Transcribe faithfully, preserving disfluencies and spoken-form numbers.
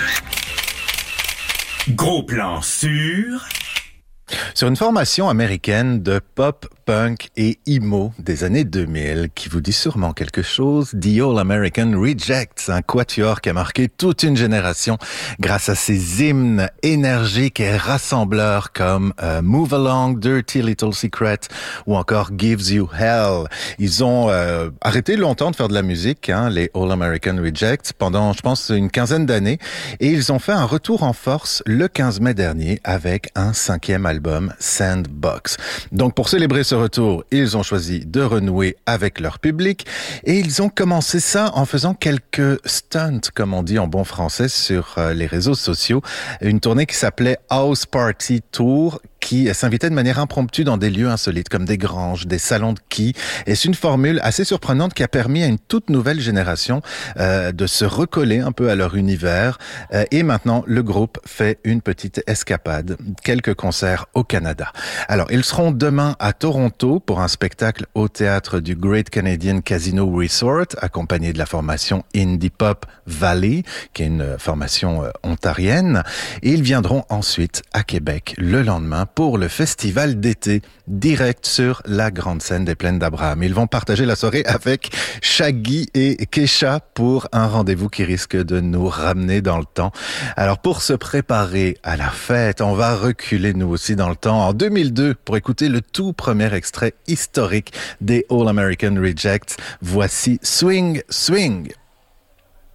Gros plan sur... Sur une formation américaine de pop, punk et emo des années deux mille qui vous dit sûrement quelque chose, The All American Rejects, un quatuor qui a marqué toute une génération grâce à ses hymnes énergiques et rassembleurs comme euh, Move Along, Dirty Little Secret ou encore Gives You Hell. Ils ont euh, arrêté longtemps de faire de la musique, hein, les All American Rejects, pendant, je pense, une quinzaine d'années, et ils ont fait un retour en force le quinze mai dernier avec un cinquième album. Album Sandbox. Donc pour célébrer ce retour, ils ont choisi de renouer avec leur public et ils ont commencé ça en faisant quelques stunts, comme on dit en bon français, sur les réseaux sociaux. Une tournée qui s'appelait House Party Tour, qui s'invitait de manière impromptue dans des lieux insolites comme des granges, des salons de quilles. Et c'est une formule assez surprenante qui a permis à une toute nouvelle génération euh, de se recoller un peu à leur univers. Euh, et maintenant, le groupe fait une petite escapade, quelques concerts au Canada. Alors, ils seront demain à Toronto pour un spectacle au théâtre du Great Canadian Casino Resort, accompagné de la formation Indie Pop Valley, qui est une formation euh, ontarienne. Et ils viendront ensuite à Québec le lendemain pour le festival d'été, direct sur la grande scène des Plaines d'Abraham. Ils vont partager la soirée avec Shaggy et Kesha pour un rendez-vous qui risque de nous ramener dans le temps. Alors pour se préparer à la fête, on va reculer nous aussi dans le temps en deux mille deux pour écouter le tout premier extrait historique des All American Rejects. Voici Swing Swing.